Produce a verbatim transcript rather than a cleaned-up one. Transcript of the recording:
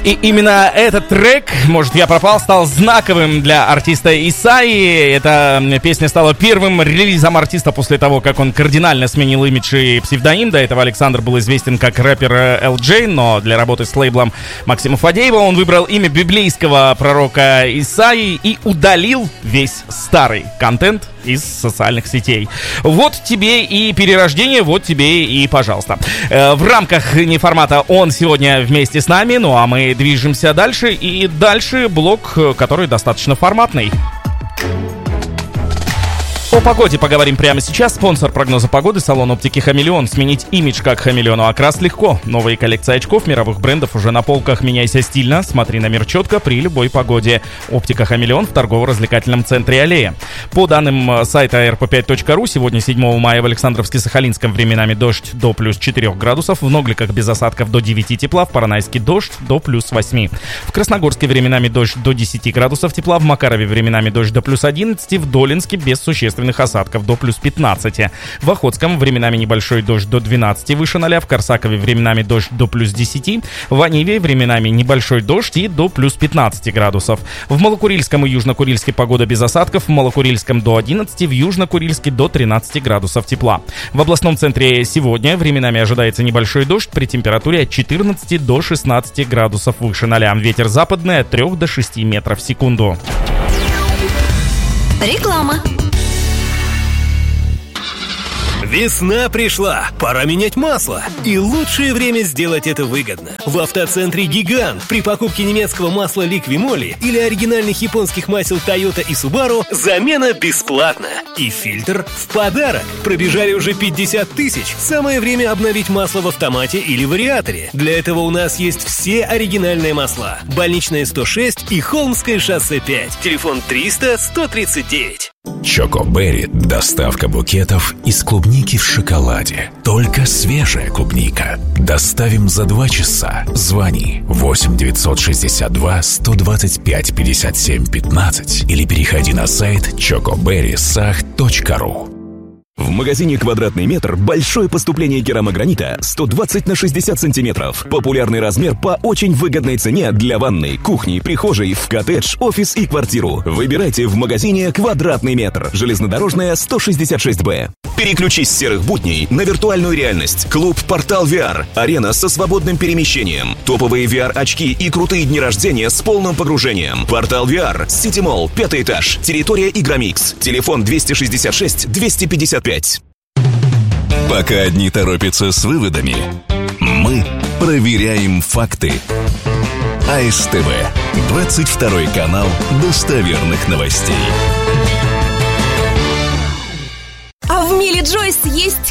И именно этот трек, «Может, я пропал», стал знаковым для артиста Исайи. Эта песня стала первым релизом артиста после того, как он кардинально сменил имидж и псевдоним. До этого Александр был известен как рэпер эл джей, но для работы с лейблом Максима Фадеева он выбрал имя библейского пророка Исаии и удалил весь старый контент из социальных сетей. Вот тебе и перерождение, вот тебе и пожалуйста. Э, в рамках неформата он сегодня вместе с нами, ну а мы движемся дальше. И дальше блок, который достаточно форматный. О погоде поговорим прямо сейчас. Спонсор прогноза погоды — салон оптики «Хамелеон». Сменить имидж как хамелеону окрас легко. Новые коллекции очков мировых брендов уже на полках. Меняйся стильно, смотри на мир четко при любой погоде. Оптика «Хамелеон» в торгово-развлекательном центре «Аллея». По данным сайта эр пэ пять точка ру, сегодня седьмого мая в Александровске-Сахалинском временами дождь до плюс четырех градусов, в Ногликах без осадков до девяти тепла, в Поронайске дождь до плюс восьми. В Красногорске временами дождь до десяти градусов тепла, в Макарове временами дождь до плюс одиннадцати, в Долинске без существенных осадков до плюс пятнадцати. В Охотском временами небольшой дождь до двенадцати выше ноля, в Корсакове временами дождь до плюс десяти, в Аниве временами небольшой дождь и до плюс пятнадцати градусов. В Малокурильском и Южнокурильске погода без осадков, в Малокурильском до одиннадцати, в Южнокурильске до тринадцати градусов тепла. В областном центре сегодня временами ожидается небольшой дождь при температуре от четырнадцати до шестнадцати градусов выше ноля. Ветер западный от трёх до шести метров в секунду. Реклама. Весна пришла, пора менять масло. И лучшее время сделать это выгодно. В автоцентре «Гигант» при покупке немецкого масла «Ликвимоли» или оригинальных японских масел «Тойота» и «Субару» замена бесплатна. И фильтр в подарок. Пробежали уже пятьдесят тысяч. Самое время обновить масло в автомате или вариаторе. Для этого у нас есть все оригинальные масла. Больничная сто шесть и Холмское шоссе пять. Телефон триста сто тридцать девять. Чоко Берри – доставка букетов из клубники в шоколаде. Только свежая клубника. Доставим за два часа. Звони восемь девятьсот шестьдесят два сто двадцать пять пятьдесят семь пятнадцать или переходи на сайт чоко берри сах точка ру. В магазине «Квадратный метр» большое поступление керамогранита сто двадцать на шестьдесят сантиметров. Популярный размер по очень выгодной цене для ванной, кухни, прихожей, в коттедж, офис и квартиру. Выбирайте в магазине «Квадратный метр». Железнодорожная, сто шестьдесят шесть бэ. Переключись с серых будней на виртуальную реальность. Клуб «Портал ви ар». Арена со свободным перемещением. Топовые ви ар-очки и крутые дни рождения с полным погружением. «Портал ви ар», Сити Молл, пятый этаж. Территория Игромикс. Телефон двести шестьдесят шесть двести пятьдесят пять. Пока одни торопятся с выводами, мы проверяем факты. а эс тэ вэ, двадцать второй канал достоверных новостей. А в Миле Джойс есть